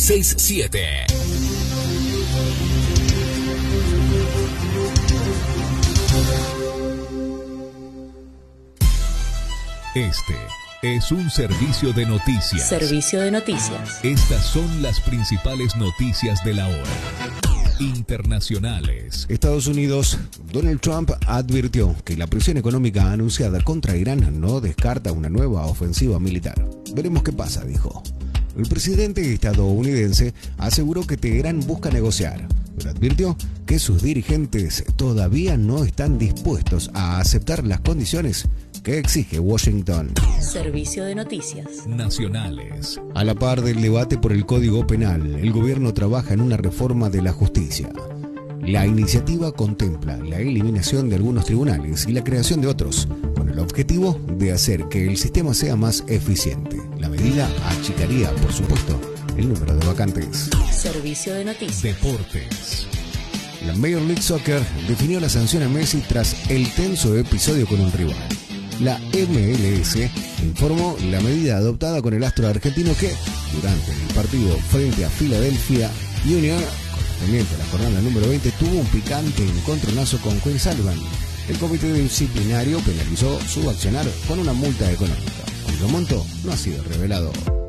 967. Este es un servicio de noticias. Servicio de noticias. Estas son las principales noticias de la hora. Internacionales. Estados Unidos. Donald Trump advirtió que la presión económica anunciada contra Irán no descarta una nueva ofensiva militar. Veremos qué pasa, dijo. El presidente estadounidense aseguró que Teherán busca negociar, pero advirtió que sus dirigentes todavía no están dispuestos a aceptar las condiciones que exige Washington. Servicio de noticias nacionales. A la par del debate por el Código Penal, el gobierno trabaja en una reforma de la justicia. La iniciativa contempla la eliminación de algunos tribunales y la creación de otros, con el objetivo de hacer que el sistema sea más eficiente. La medida achicaría, por supuesto, el número de vacantes. Servicio de noticias. Deportes. La Major League Soccer definió la sanción a Messi tras el tenso episodio con un rival. La MLS informó la medida adoptada con el astro argentino que, durante el partido frente a Philadelphia Union, correspondiente a la jornada número 20, tuvo un picante encontronazo con Quinn Sullivan. El comité disciplinario penalizó su accionar con una multa económica, cuyo monto no ha sido revelado.